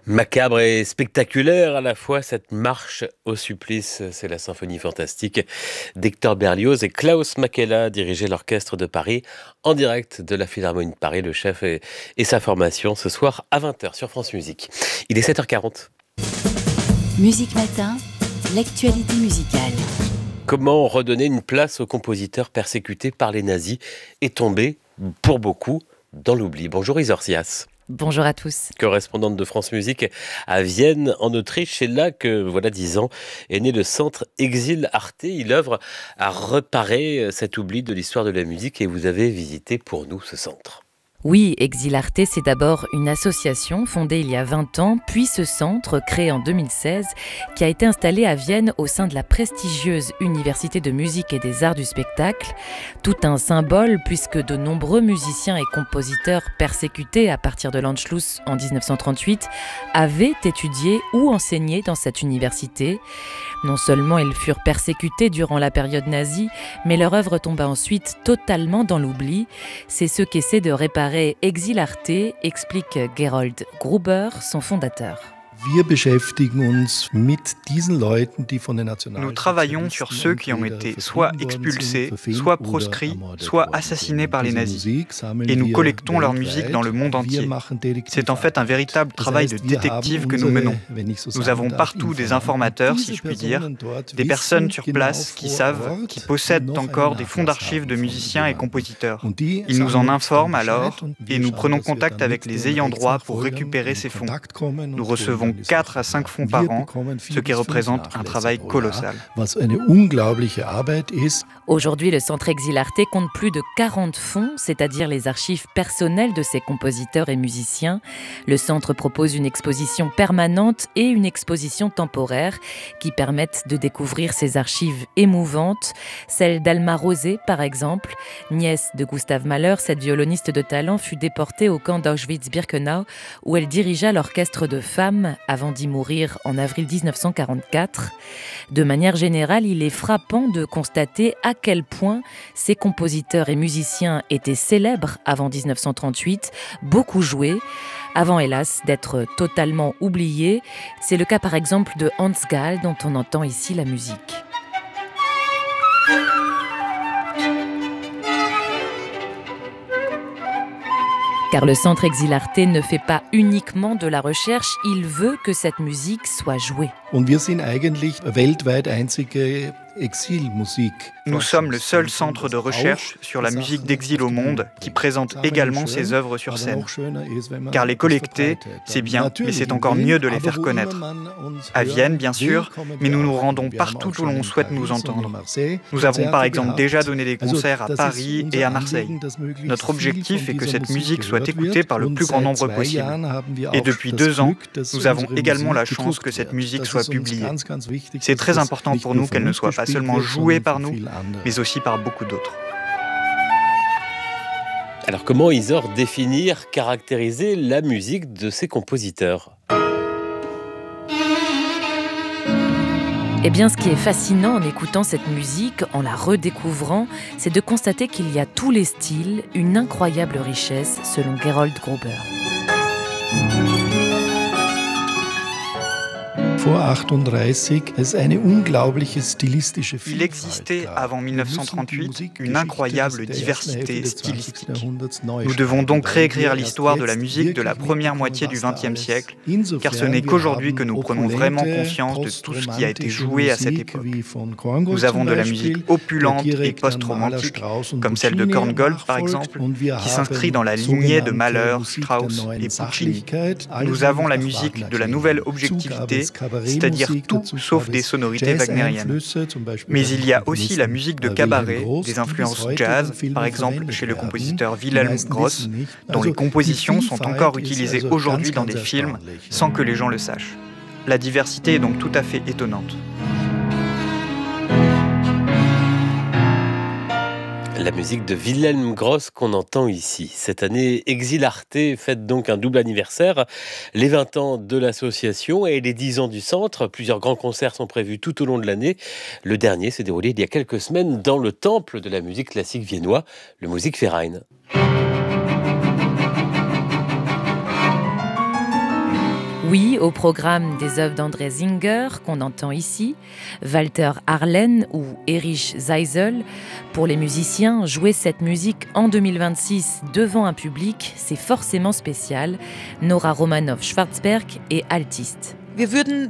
Macabre et spectaculaire à la fois, cette marche au supplice, c'est la symphonie fantastique d'Hector Berlioz et Klaus Makela dirigeait l'orchestre de Paris en direct de la Philharmonie de Paris, le chef et sa formation ce soir à 20h sur France Musique. Il est 7h40. Musique Matin, l'actualité musicale. Comment redonner une place aux compositeurs persécutés par les nazis et tombés, pour beaucoup, dans l'oubli? Bonjour Isorcias. Bonjour à tous. Correspondante de France Musique à Vienne, en Autriche. C'est là que, voilà 10 ans, est né le centre Exil Arte. Il œuvre à réparer cet oubli de l'histoire de la musique et vous avez visité pour nous ce centre. Oui, Exil Arte, c'est d'abord une association fondée il y a 20 ans, puis ce centre, créé en 2016, qui a été installé à Vienne au sein de la prestigieuse Université de musique et des arts du spectacle. Tout un symbole puisque de nombreux musiciens et compositeurs persécutés à partir de l'Anschluss en 1938 avaient étudié ou enseigné dans cette université. Non seulement ils furent persécutés durant la période nazie, mais leur œuvre tomba ensuite totalement dans l'oubli. C'est ce qu'essaie de réparer Exil Arte, explique Gerold Gruber, son fondateur. Nous travaillons sur ceux qui ont été soit expulsés, soit proscrits, soit assassinés par les nazis. Et nous collectons leur musique dans le monde entier. C'est en fait un véritable travail de détective que nous menons. Nous avons partout des informateurs, si je puis dire, des personnes sur place qui savent, qui possèdent encore des fonds d'archives de musiciens et compositeurs. Ils nous en informent alors et nous prenons contact avec les ayants droit pour récupérer ces fonds. Nous recevons 4 à 5 fonds par an, ce qui représente un travail colossal. Aujourd'hui, le Centre Exil Arte compte plus de 40 fonds, c'est-à-dire les archives personnelles de ses compositeurs et musiciens. Le centre propose une exposition permanente et une exposition temporaire qui permettent de découvrir ses archives émouvantes. Celle d'Alma Rosé, par exemple, nièce de Gustav Mahler, cette violoniste de talent fut déportée au camp d'Auschwitz-Birkenau où elle dirigea l'orchestre de femmes avant d'y mourir en avril 1944. De manière générale, il est frappant de constater à quel point ces compositeurs et musiciens étaient célèbres avant 1938, beaucoup joués, avant hélas d'être totalement oubliés. C'est le cas par exemple de Hans Gall dont on entend ici la musique. Car le Centre Exil Arte ne fait pas uniquement de la recherche, il veut que cette musique soit jouée. Nous sommes le seul centre de recherche sur la musique d'exil au monde qui présente également ses œuvres sur scène. Car les collecter, c'est bien, mais c'est encore mieux de les faire connaître. À Vienne, bien sûr, mais nous nous rendons partout où l'on souhaite nous entendre. Nous avons par exemple déjà donné des concerts à Paris et à Marseille. Notre objectif est que cette musique soit écoutée par le plus grand nombre possible. Et depuis 2 ans, nous avons également la chance que cette musique soit publiée. C'est très important pour nous qu'elle ne soit pas seulement jouée par nous, mais aussi par beaucoup d'autres. Alors comment Isor définir, caractériser la musique de ces compositeurs ? Eh bien, ce qui est fascinant en écoutant cette musique, en la redécouvrant, c'est de constater qu'il y a tous les styles, une incroyable richesse, selon Gerold Gruber. Il existait avant 1938 une incroyable diversité stylistique. Nous devons donc réécrire l'histoire de la musique de la première moitié du XXe siècle, car ce n'est qu'aujourd'hui que nous prenons vraiment conscience de tout ce qui a été joué à cette époque. Nous avons de la musique opulente et post-romantique, comme celle de Korngold par exemple, qui s'inscrit dans la lignée de Mahler, Strauss et Puccini. Nous avons la musique de la nouvelle objectivité, c'est-à-dire tout sauf des sonorités wagnériennes. Mais il y a aussi la musique de cabaret, des influences jazz, par exemple chez le compositeur Wilhelm Gross, dont les compositions sont encore utilisées aujourd'hui dans des films sans que les gens le sachent. La diversité est donc tout à fait étonnante. La musique de Wilhelm Gross qu'on entend ici. Cette année, Exil Arte fête donc un double anniversaire. Les 20 ans de l'association et les 10 ans du centre. Plusieurs grands concerts sont prévus tout au long de l'année. Le dernier s'est déroulé il y a quelques semaines dans le temple de la musique classique viennois, le Musikverein. Oui, au programme des œuvres d'André Singer, qu'on entend ici, Walter Harlen ou Erich Zeisel. Pour les musiciens, jouer cette musique en 2026 devant un public, c'est forcément spécial. Nora Romanoff-Schwarzberg est altiste. Nous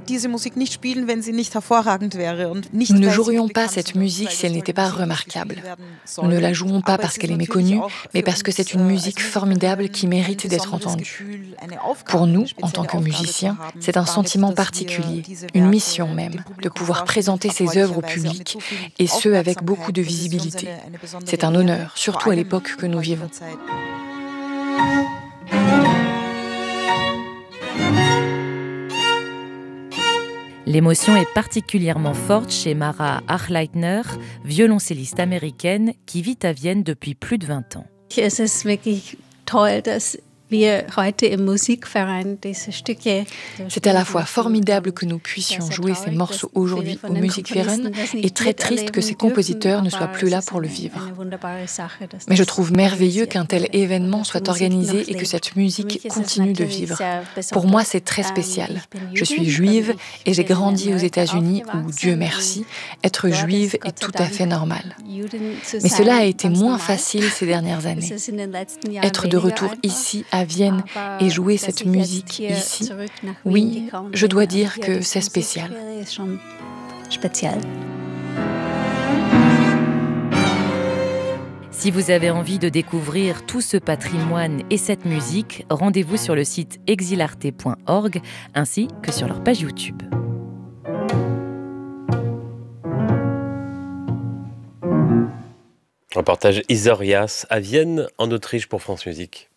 ne jouerions pas cette musique si elle n'était pas remarquable. Nous ne la jouons pas parce qu'elle est méconnue, mais parce que c'est une musique formidable qui mérite d'être entendue. Pour nous, en tant que musiciens, c'est un sentiment particulier, une mission même, de pouvoir présenter ces œuvres au public, et ce avec beaucoup de visibilité. C'est un honneur, surtout à l'époque que nous vivons. L'émotion est particulièrement forte chez Mara Achleitner, violoncelliste américaine qui vit à Vienne depuis plus de 20 ans. C'est à la fois formidable que nous puissions jouer ces morceaux aujourd'hui au Musikverein et très triste que ces compositeurs ne soient plus là pour le vivre. Mais je trouve merveilleux qu'un tel événement soit organisé et que cette musique continue de vivre. Pour moi, c'est très spécial. Je suis juive et j'ai grandi aux États-Unis où, Dieu merci, être juive est tout à fait normal. Mais cela a été moins facile ces dernières années. Être de retour ici, à Vienne, et jouer cette musique ici, oui, je dois dire que c'est spécial. Si vous avez envie de découvrir tout ce patrimoine et cette musique, rendez-vous sur le site exilarte.org ainsi que sur leur page YouTube. Reportage Isorias à Vienne, en Autriche pour France Musique.